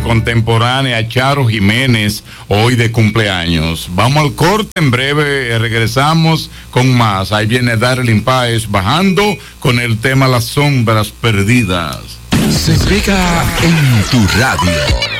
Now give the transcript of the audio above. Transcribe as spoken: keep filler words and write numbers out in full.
contemporánea Charo Jiménez, hoy de cumpleaños. Vamos al corte, en breve regresamos con más. Ahí viene Darlene Páez bajando con el tema Las Sombras Perdidas. Se pega en tu radio.